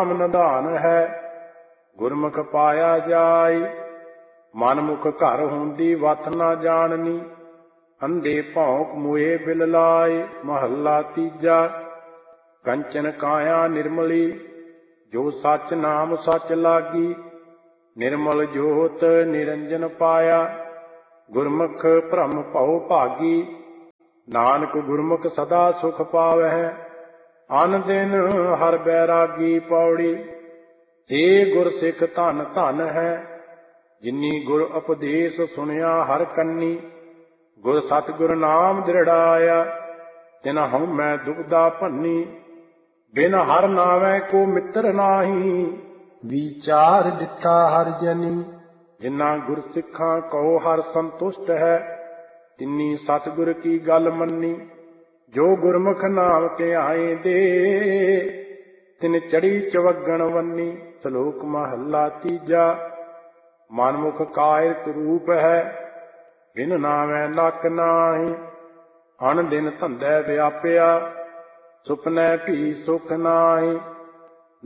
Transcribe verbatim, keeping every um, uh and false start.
ਨਾਮ ਨਿਧਾਨ ਹੈ। ਗੁਰਮੁਖ ਪਾਇਆ ਜਾਈ ਮਨਮੁਖ ਘਰ ਹੁੰਦੀ ਵਤ ਨਾ ਜਾਣਨੀ। ਅੰਧੇ ਭੌਂਕ ਮੋਏ ਬਿਲ ਲਾਏ ਮਹੱਲਾ ਤੀਜਾ। ਕੰਚਨ ਕਾਇਆ ਨਿਰਮਲੀ ਜੋ ਸੱਚ ਨਾਮ ਸੱਚ ਲਾਗੀ। ਨਿਰਮਲ ਜੋਤ ਨਿਰੰਜਨ ਪਾਇਆ ਗੁਰਮੁਖ ਭ੍ਰਮ ਭਉ ਭਾਗੀ। ਨਾਨਕ ਗੁਰਮੁਖ ਸਦਾ ਸੁਖ ਪਾਵਹਿ ਅਨ ਦਿਨ ਹਰ ਬੈਰਾਗੀ। ਪੌੜੀ ਏ ਗੁਰ ਸਿੱਖ ਧਨ ਧਨ ਹੈ ਜਿਨੀ ਗੁਰ ਉਪਦੇਸ਼ ਸੁਣਿਆ ਹਰ ਕੰਨੀ। ਗੁਰ ਸਤਿਗੁਰ ਨਾਮ ਦ੍ਰਿੜਾਇਆ ਤਿਨ ਹਉਮੈ ਦੁਬਦਾ ਭੰਨੀ। ਬਿਨ ਹਰ ਨਾਵੈ ਕੋ ਮਿੱਤਰ ਨਾਹੀ ਵਿਚਾਰ ਡਿਠਾ ਹਰਿ ਜਨੀ। ਜਿਨਾ ਗੁਰ ਸਿੱਖਾਂ ਕਉ ਹਰ ਸੰਤੁਸ਼ਟ ਹੈ ਤਿਨੀ ਸਤਿਗੁਰ ਕੀ ਗੱਲ ਮੰਨੀ। ਜੋ ਗੁਰਮੁਖ ਨਾਮ ਧਿਆਏ ਦੇ ਤਿਨ ਚੜੀ ਚਵੱਗਣ ਵੰਨੀ। ਸ਼ਲੋਕ ਮਹੱਲਾ ਤੀਜਾ। ਮਨਮੁਖ ਕਾਇਰਤ ਰੂਪ ਹੈ ਬਿਨ ਨਾਵੈ ਲਖ ਨਾਹੀ। ਅਣ ਦਿਨ ਧੰਦੇ ਵਿਆਪਿਆ ਸੁਪਨੈ ਭੀ ਸੁਖ ਨਾਹੀ।